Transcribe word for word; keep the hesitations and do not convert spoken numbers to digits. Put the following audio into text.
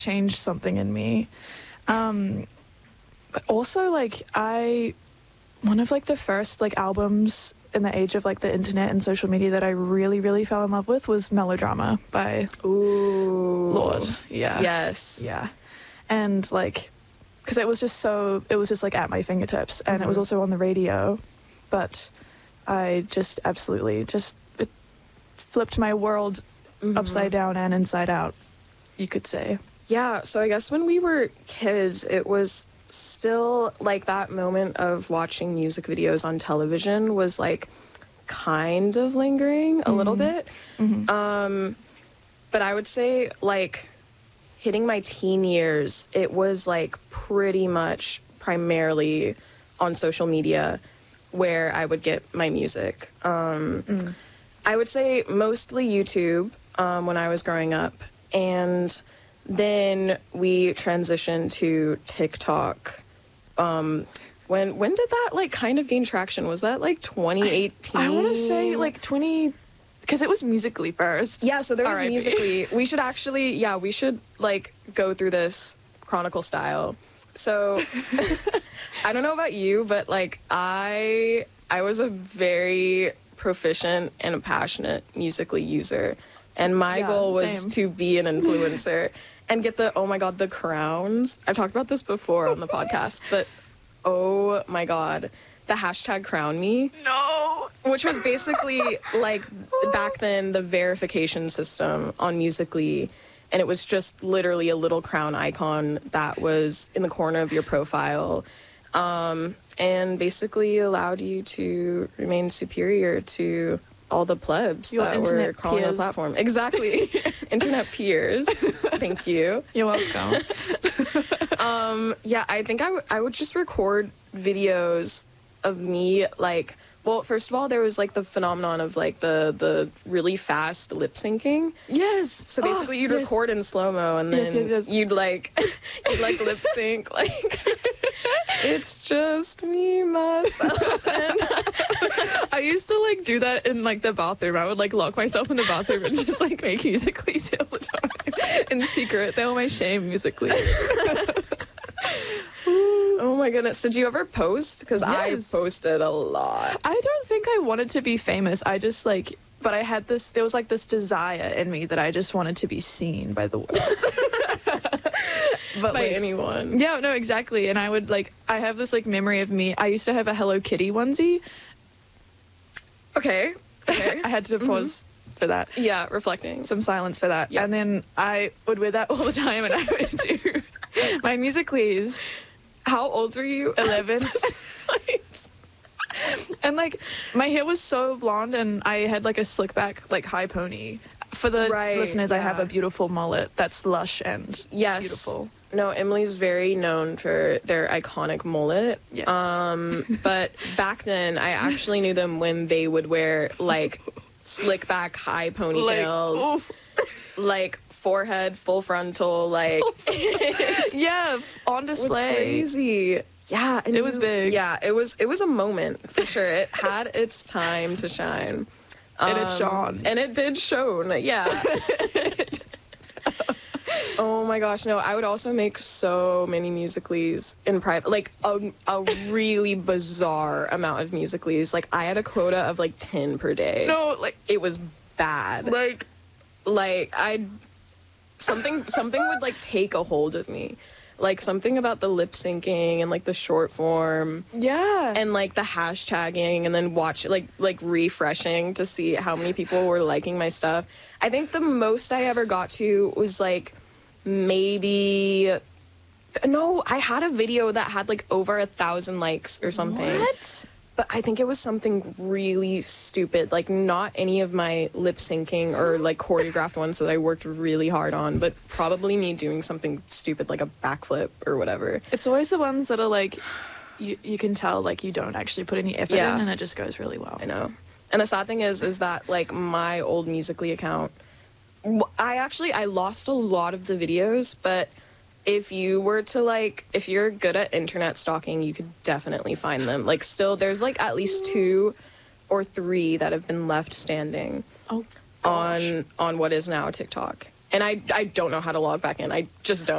changed something in me. Um, but also, like, I, one of, like, the first, like, albums in the age of, like, the internet and social media that I really, really fell in love with was Melodrama by Ooh. Lorde. Yeah. Yes. Yeah. And, like, because it was just so, it was just, like, at my fingertips. And mm-hmm. it was also on the radio. But I just absolutely just, it flipped my world mm-hmm. upside down and inside out, you could say. Yeah, so I guess when we were kids, it was still, like, that moment of watching music videos on television was, like, kind of lingering a mm-hmm. little bit. Mm-hmm. Um, but I would say, like, hitting my teen years, it was, like, pretty much primarily on social media where I would get my music. Um, mm. I would say mostly YouTube um, when I was growing up. And then we transitioned to TikTok. Um, when when did that, like, kind of gain traction? Was that, like, twenty eighteen? I, I want to say, like, twenty... Because it was Musical.ly first. Yeah, so there was R I P Musical.ly. We should actually, yeah, we should, like, go through this Chronicle style. So, I don't know about you, but, like, I I was a very proficient and a passionate Musical.ly user. And my yeah, goal was same. to be an influencer and get the, oh my god, the crowns. I've talked about this before on the podcast, but oh my god, the hashtag crown me. No! Which was basically, like, back then, the verification system on Musical.ly. And it was just literally a little crown icon that was in the corner of your profile. Um, and basically allowed you to remain superior to all the plebs Your that internet were crawling peers. the platform. Exactly. Internet peers. Thank you. You're welcome. um, yeah, I think I, w- I would just record videos of me, like, well, first of all, there was, like, the phenomenon of, like, the, the really fast lip syncing. Yes. So basically, oh, you'd yes. record in slow-mo, and then yes, yes, yes. you'd, like, you'd, like, lip sync, like, it's just me, myself, and I used to, like, do that in, like, the bathroom. I would, like, lock myself in the bathroom and just, like, make Musical.ly all the time. In secret. They were my shame, Musical.ly. Oh my goodness. Did you ever post? Because yes. I posted a lot. I don't think I wanted to be famous. I just, like, but I had this, there was, like, this desire in me that I just wanted to be seen by the world. But by like, anyone. Yeah, no, exactly. And I would, like, I have this, like, memory of me. I used to have a Hello Kitty onesie. Okay. Okay. I had to pause mm-hmm. for that. Yeah, reflecting. Some silence for that. Yep. And then I would wear that all the time, and I would do my Musical.lys. How old were you? eleven. And, like, my hair was so blonde, and I had, like, a slick back, like, high pony. For the right, listeners, yeah. I have a beautiful mullet that's lush and yes. beautiful. No, Emily's very known for their iconic mullet. Yes. Um, but back then, I actually knew them when they would wear, like, slick back high ponytails. Like, like forehead, full frontal, like... yeah, on display. It was crazy. Yeah. And it was big. Yeah, it was, it was a moment, for sure. It had its time to shine. And um, it shone. And it did shone, yeah. Oh my gosh, no, I would also make so many Musical.lys in private, like a, a really bizarre amount of Musical.lys. Like, I had a quota of like ten per day. No, like, it was bad. Like, like I, something, something would like take a hold of me. Like, something about the lip syncing and like the short form. Yeah. And like the hashtagging, and then watch, like, like refreshing to see how many people were liking my stuff. I think the most I ever got to was like, maybe no I had a video that had like over a thousand likes or something. What? But I think it was something really stupid, like not any of my lip syncing or like choreographed ones that I worked really hard on, but probably me doing something stupid like a backflip or whatever. It's always the ones that are like, you, you can tell like you don't actually put any effort yeah. in, and it just goes really well. I know. And the sad thing is is that like my old Musical.ly account, I actually, I lost a lot of the videos, but if you were to, like, if you're good at internet stalking, you could definitely find them. Like, still, there's, like, at least two or three that have been left standing oh, gosh. on on what is now TikTok. and I, I don't know how to log back in. I just don't.